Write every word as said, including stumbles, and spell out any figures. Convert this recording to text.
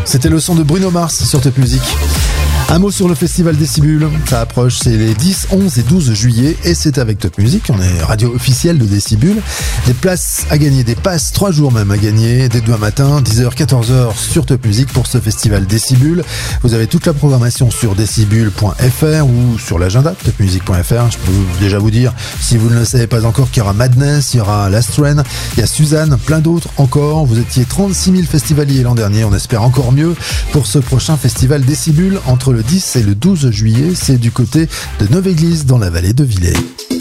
C'était le son de Bruno Mars sur Top Music. Un mot sur le festival Décibule, ça approche, c'est les dix, onze et douze juillet et c'est avec Top Music, on est radio officielle de Décibule. Des places à gagner, des passes, trois jours même à gagner, dès demain matin, dix heures, quatorze heures sur Top Music pour ce festival Décibule. Vous avez toute la programmation sur décibule point f r ou sur l'agenda top music point f r. Je peux déjà vous dire, si vous ne le savez pas encore, qu'il y aura Madness, il y aura Last Train, il y a Suzanne, plein d'autres encore. Vous étiez trente-six mille festivaliers l'an dernier, on espère encore mieux pour ce prochain festival Décibule entre le dix et le douze juillet, c'est du côté de Neuve-Église dans la vallée de Villers.